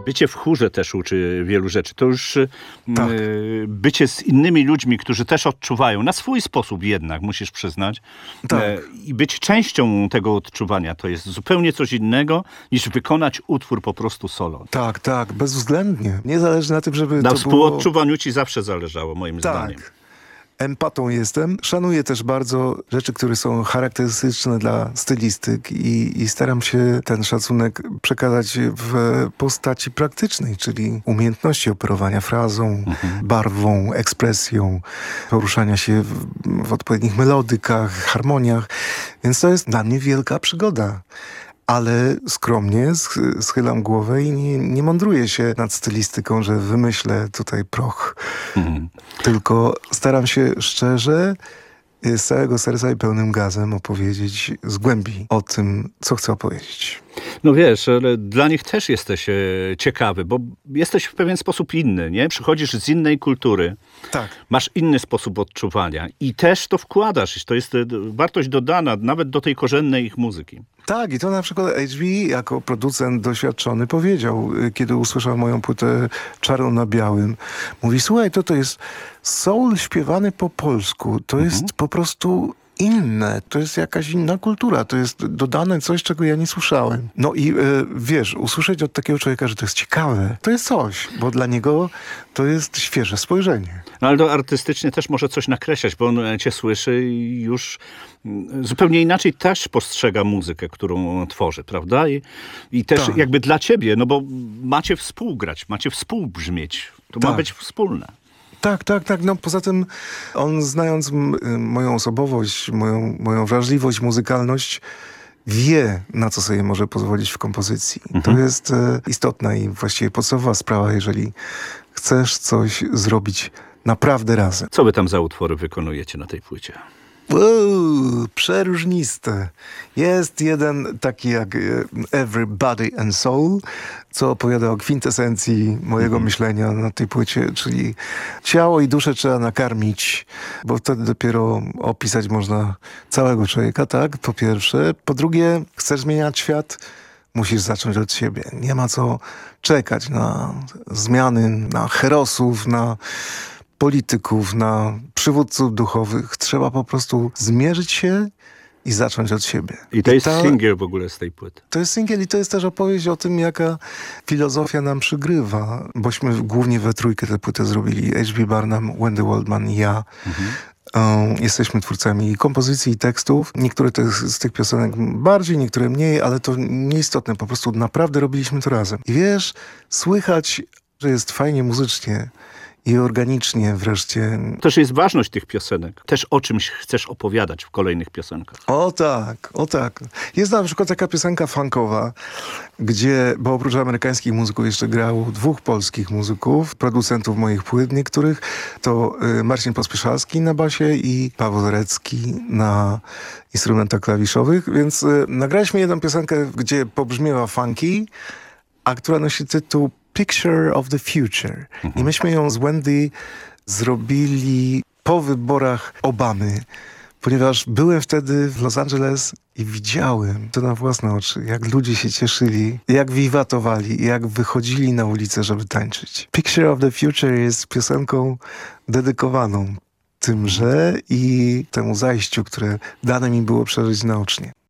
Bycie w chórze też uczy wielu rzeczy. To już Tak. bycie z innymi ludźmi, którzy też odczuwają, na swój sposób jednak, musisz przyznać. Tak. I być częścią tego odczuwania to jest zupełnie coś innego, niż wykonać utwór po prostu solo. Tak, bezwzględnie. Nie zależy na tym, żeby Na to było... współodczuwaniu ci zawsze zależało, moim zdaniem. Tak. Empatą jestem. Szanuję też bardzo rzeczy, które są charakterystyczne dla stylistyk i staram się ten szacunek przekazać w postaci praktycznej, czyli umiejętności operowania frazą, barwą, ekspresją, poruszania się w odpowiednich melodykach, harmoniach. Więc to jest dla mnie wielka przygoda. Ale skromnie schylam głowę i nie mądruję się nad stylistyką, że wymyślę tutaj proch. Tylko staram się szczerze, z całego serca i pełnym gazem opowiedzieć z głębi o tym, co chcę opowiedzieć. No wiesz, ale dla nich też jesteś ciekawy, bo jesteś w pewien sposób inny, nie? Przychodzisz z innej kultury, Tak. masz inny sposób odczuwania i też to wkładasz. To jest wartość dodana nawet do tej korzennej ich muzyki. Tak, i to na przykład HB jako producent doświadczony powiedział, kiedy usłyszał moją płytę Czarną na białym. Mówi, słuchaj, to jest soul śpiewany po polsku. To jest po prostu inne. To jest jakaś inna kultura. To jest dodane coś, czego ja nie słyszałem. No i wiesz, usłyszeć od takiego człowieka, że to jest ciekawe, to jest coś, bo dla niego to jest świeże spojrzenie. No ale to artystycznie też może coś nakreślać, bo on cię słyszy i już zupełnie inaczej też postrzega muzykę, którą tworzy, prawda? I też Tak. jakby dla ciebie, no bo macie współgrać, macie współbrzmieć. To ma Tak. być wspólne. Tak. No poza tym on, znając moją osobowość, moją wrażliwość, muzykalność, wie, na co sobie może pozwolić w kompozycji. To jest istotna i właściwie podstawowa sprawa, jeżeli chcesz coś zrobić naprawdę razem. Co wy tam za utwory wykonujecie na tej płycie? Przeróżniste. Jest jeden taki jak Everybody and Soul, co opowiada o kwintesencji mojego myślenia na tej płycie, czyli ciało i duszę trzeba nakarmić, bo wtedy dopiero opisać można całego człowieka, tak? Po pierwsze. Po drugie, chcesz zmieniać świat? Musisz zacząć od siebie. Nie ma co czekać na zmiany, na herosów, na polityków, na przywódców duchowych. Trzeba po prostu zmierzyć się i zacząć od siebie. I to jest singiel w ogóle z tej płyty. To jest singiel i to jest też opowieść o tym, jaka filozofia nam przygrywa. Bośmy głównie we trójkę tę płytę zrobili. H.B. Barnum, Wendy Waldman i ja. Jesteśmy twórcami kompozycji i tekstów. Niektóre z tych piosenek bardziej, niektóre mniej, ale to nieistotne. Po prostu naprawdę robiliśmy to razem. I wiesz, słychać, że jest fajnie muzycznie i organicznie wreszcie. Też jest ważność tych piosenek. Też o czymś chcesz opowiadać w kolejnych piosenkach. O tak. Jest na przykład taka piosenka funkowa, gdzie, bo oprócz amerykańskich muzyków jeszcze grało dwóch polskich muzyków, producentów moich płyt niektórych. To Marcin Pospieszalski na basie i Paweł Zarecki na instrumentach klawiszowych. Więc nagraliśmy jedną piosenkę, gdzie pobrzmiewa funky, a która nosi tytuł Picture of the Future. I myśmy ją z Wendy zrobili po wyborach Obamy, ponieważ byłem wtedy w Los Angeles i widziałem to na własne oczy, jak ludzie się cieszyli, jak wiwatowali, jak wychodzili na ulicę, żeby tańczyć. Picture of the Future jest piosenką dedykowaną tymże i temu zajściu, które dane mi było przeżyć naocznie.